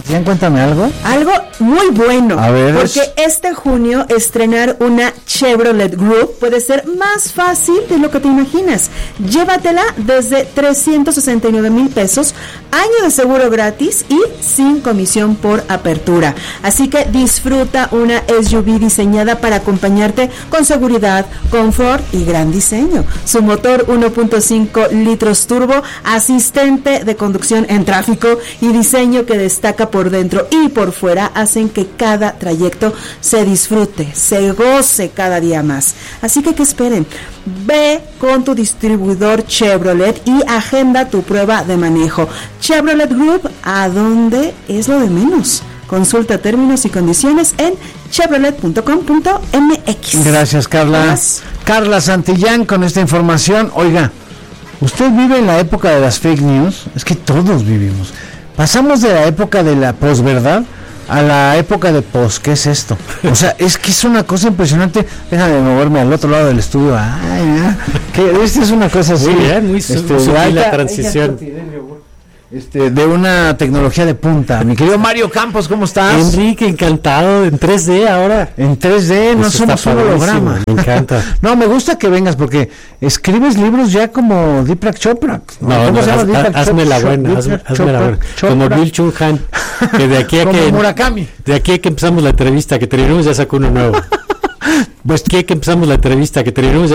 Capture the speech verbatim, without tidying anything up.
Santillán, cuéntame algo. Algo muy bueno. A ver. Porque este junio estrenar una Chevrolet Group puede ser más fácil de lo que te imaginas. Llévatela desde trescientos sesenta y nueve mil pesos, año de seguro gratis y sin comisión por apertura. Así que disfruta una S U V diseñada para acompañarte con seguridad, confort y gran diseño. Su motor uno punto cinco litros turbo, asistente de conducción en tráfico y diseño que destaca por dentro y por fuera hacen que cada trayecto se disfrute, se goce cada día más. Así que, ¿qué esperen? Ve con tu distribuidor Chevrolet y agenda tu prueba de manejo. Chevrolet Group, ¿a dónde es lo de menos? Consulta términos y condiciones en chevrolet punto com punto m x. Gracias, Carla. Gracias. Carla Santillán con esta información. Oiga, ¿usted vive en la época de las fake news? Es que todos vivimos. Pasamos de la época de la posverdad a la época de pos. ¿Qué es esto? O sea, es que es una cosa impresionante. Déjame moverme al otro lado del estudio. Ay, ya. Que esta es una cosa así. Muy bien, muy este, sutil la ella, transición. ella Este, de una tecnología de punta. Mi querido Mario Campos, ¿cómo estás? Enrique, encantado, en tres D ahora. En tres D, no Eso somos está un holograma. Me encanta. No, me gusta que vengas porque escribes libros ya como Deepak Chopra. No, ¿Cómo no, se llama haz, Deepak hazme Chopra? la buena, hazme, Deepak hazme la Chopra, buena. Chopra. Como Bill Chung Han, que de aquí a Como que Murakami. de aquí a que empezamos la entrevista, que terminamos ya sacó uno nuevo. Pues que que empezamos la entrevista, que terminamos ya